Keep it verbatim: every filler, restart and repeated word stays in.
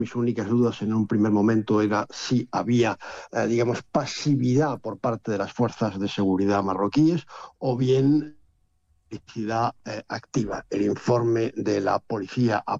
Mis únicas dudas en un primer momento era si había, eh, digamos, pasividad por parte de las fuerzas de seguridad marroquíes o bien complicidad eh, activa. El informe de la policía